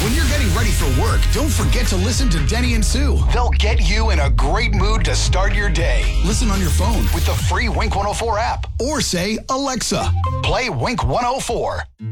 When you're getting ready for work, don't forget to listen to Denny and Sue. They'll get you in a great mood to start your day. Listen on your phone with the free Wink 104 app. Or say, Alexa, play Wink 104.